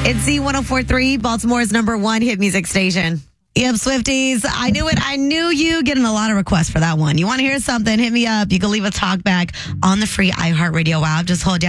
It's Z1043, Baltimore's #1 hit music station. Yep, Swifties. I knew it. I knew you. Getting a lot of requests for that one. You want to hear something? Hit me up. You can leave a talk back on the free iHeartRadio app. Just hold down